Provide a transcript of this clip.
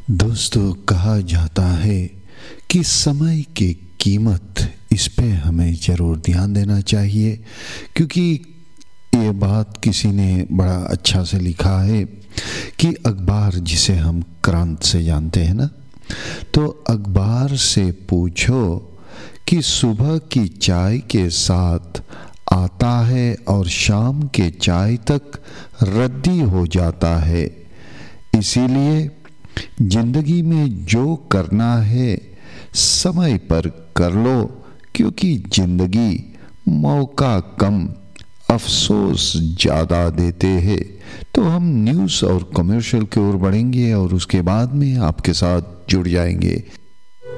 दोस्तों, कहा जाता है कि समय की कीमत, इस पे हमें ज़रूर ध्यान देना चाहिए, क्योंकि ये बात किसी ने बड़ा अच्छा से लिखा है कि अखबार, जिसे हम क्रांत से जानते हैं ना, तो अखबार से पूछो कि सुबह की चाय के साथ आता है और शाम के चाय तक रद्दी हो जाता है। इसीलिए जिंदगी में जो करना है समय पर कर लो, क्योंकि जिंदगी मौका कम, अफसोस ज़्यादा देते हैं। तो हम न्यूज़ और कमर्शियल की ओर बढ़ेंगे और उसके बाद में आपके साथ जुड़ जाएंगे।